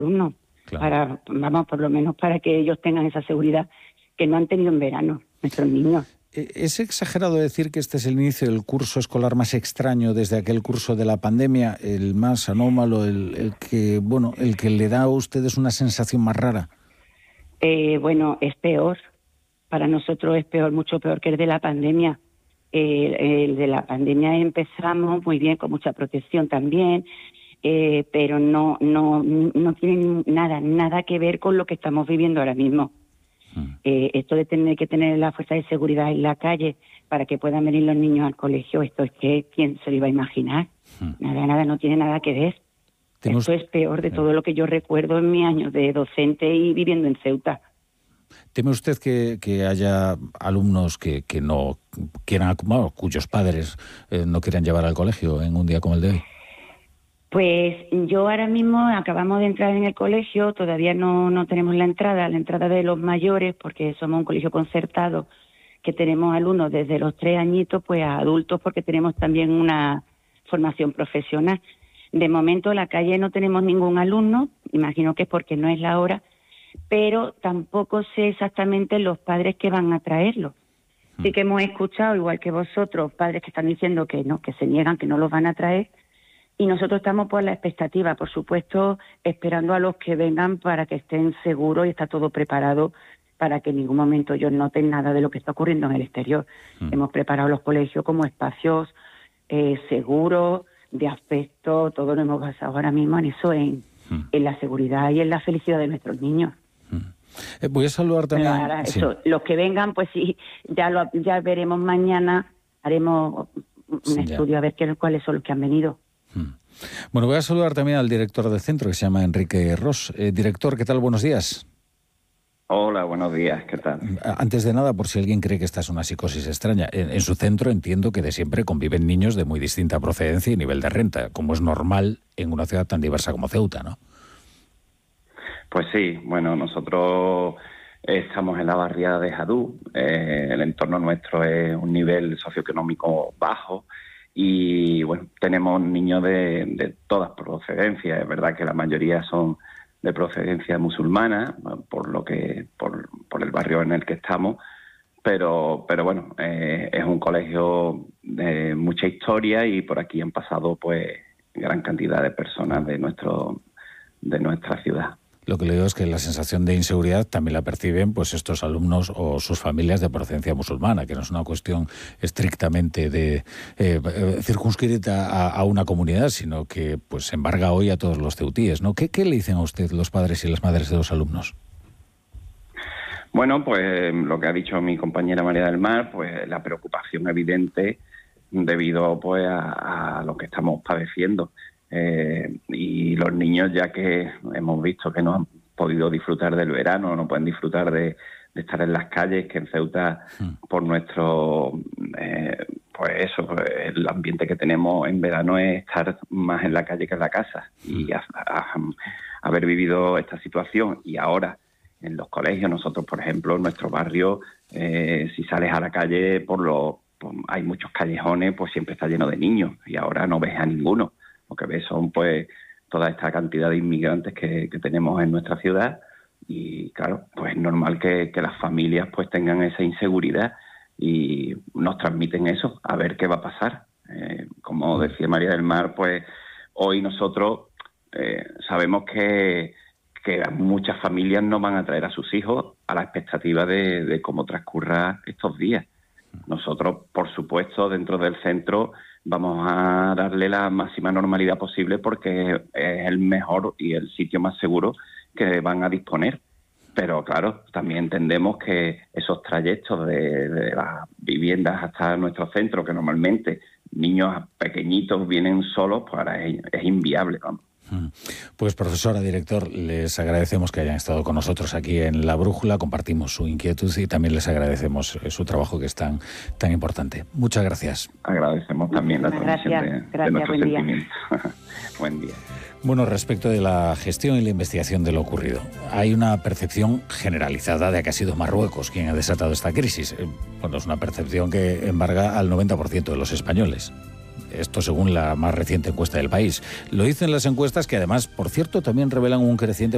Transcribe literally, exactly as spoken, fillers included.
alumnos, claro. para, vamos, por lo menos para que ellos tengan esa seguridad que no han tenido en verano nuestros niños. ¿Es exagerado decir que este es el inicio del curso escolar más extraño desde aquel curso de la pandemia, el más anómalo, el, el que, bueno, el que le da a ustedes una sensación más rara? Eh, bueno, es peor. Para nosotros es peor, mucho peor que el de la pandemia. El, el de la pandemia empezamos muy bien, con mucha protección también, eh, pero no, no, no tiene nada, nada que ver con lo que estamos viviendo ahora mismo. Eh, esto de tener que tener la fuerza de seguridad en la calle para que puedan venir los niños al colegio, esto es que ¿quién se lo iba a imaginar? Hmm. Nada, nada, no tiene nada que ver. Tenemos... Esto es peor de sí. todo lo que yo recuerdo en mis años de docente y viviendo en Ceuta. ¿Teme usted que, que haya alumnos que, que no quieran, bueno, cuyos padres eh, no quieran llevar al colegio en un día como el de hoy? Pues yo ahora mismo acabamos de entrar en el colegio, todavía no, no tenemos la entrada, la entrada de los mayores, porque somos un colegio concertado, que tenemos alumnos desde los tres añitos pues a adultos, porque tenemos también una formación profesional. De momento en la calle no tenemos ningún alumno, imagino que es porque no es la hora, pero tampoco sé exactamente los padres que van a traerlos. Sí que hemos escuchado, igual que vosotros, padres que están diciendo que no, que se niegan, que no los van a traer. Y nosotros estamos por la expectativa, por supuesto, esperando a los que vengan para que estén seguros y está todo preparado para que en ningún momento ellos noten nada de lo que está ocurriendo en el exterior. Mm. Hemos preparado los colegios como espacios eh, seguros, de aspecto, todo lo hemos basado ahora mismo en eso, en, mm. en la seguridad y en la felicidad de nuestros niños. Mm. Eh, voy a saludar también... Pero ahora, sí. eso, los que vengan, pues sí, ya, lo, ya veremos mañana, haremos un sí, estudio ya. a ver qué, cuáles son los que han venido. Bueno, voy a saludar también al director del centro, que se llama Enrique Ros. Eh, director, ¿qué tal? Buenos días. Hola, buenos días, ¿qué tal? Antes de nada, por si alguien cree que esta es una psicosis extraña, en, en su centro entiendo que de siempre conviven niños de muy distinta procedencia y nivel de renta, como es normal en una ciudad tan diversa como Ceuta, ¿no? Pues sí, bueno, nosotros estamos en la barriada de Jadú, eh, el entorno nuestro es un nivel socioeconómico bajo, y bueno, tenemos niños de, de todas procedencias. Es verdad que la mayoría son de procedencia musulmana, por lo que por, por el barrio en el que estamos, pero pero bueno, eh, es un colegio de mucha historia y por aquí han pasado pues gran cantidad de personas de nuestro de nuestra ciudad. Lo que le digo es que la sensación de inseguridad también la perciben pues estos alumnos o sus familias de procedencia musulmana, que no es una cuestión estrictamente de eh, circunscrita a, a una comunidad, sino que pues embarga hoy a todos los ceutíes, ¿no? ¿Qué, qué le dicen a usted los padres y las madres de los alumnos? Bueno, pues lo que ha dicho mi compañera María del Mar, pues la preocupación evidente debido pues a, a lo que estamos padeciendo. Eh, y los niños, ya que hemos visto que no han podido disfrutar del verano, no pueden disfrutar de, de estar en las calles, que en Ceuta, mm. por nuestro, eh, pues eso, pues el ambiente que tenemos en verano es estar más en la calle que en la casa. Mm. Y a, a, a haber vivido esta situación y ahora en los colegios, nosotros, por ejemplo, en nuestro barrio, eh, si sales a la calle, por lo, por, hay muchos callejones, pues siempre está lleno de niños y ahora no ves a ninguno. Lo que ves son pues toda esta cantidad de inmigrantes que, que tenemos en nuestra ciudad y claro, pues es normal que, que las familias pues tengan esa inseguridad y nos transmiten eso, a ver qué va a pasar. Eh, como decía María del Mar, pues hoy nosotros eh, sabemos que, que muchas familias no van a traer a sus hijos a la expectativa de, de cómo transcurra estos días. Nosotros, por supuesto, dentro del centro vamos a darle la máxima normalidad posible porque es el mejor y el sitio más seguro que van a disponer. Pero claro, también entendemos que esos trayectos de, de las viviendas hasta nuestro centro, que normalmente niños pequeñitos vienen solos, pues ahora es, es inviable, vamos. Pues profesora, director, les agradecemos que hayan estado con nosotros aquí en La Brújula, compartimos su inquietud y también les agradecemos su trabajo que es tan, tan importante. Muchas gracias. Agradecemos también la transmisión de, gracias, de nuestros buen sentimientos. Buen día. Bueno, respecto de la gestión y la investigación de lo ocurrido, hay una percepción generalizada de que ha sido Marruecos quien ha desatado esta crisis. Bueno, es una percepción que embarga al noventa por ciento de los españoles. Esto según la más reciente encuesta del país. Lo dicen las encuestas que además, por cierto, también revelan un creciente